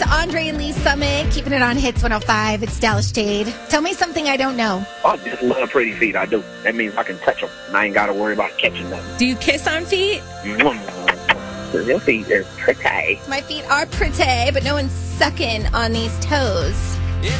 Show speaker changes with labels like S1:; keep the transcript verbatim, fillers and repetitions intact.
S1: It's Andre and Lee Summit, keeping it on Hits one oh five. It's Dallas Jade. Tell me something I don't know.
S2: I just love pretty feet. I do. That means I can touch them. And I ain't got to worry about catching them.
S3: Do you kiss on feet?
S2: Your feet are pretty.
S1: My feet are pretty, but no one's sucking on these toes.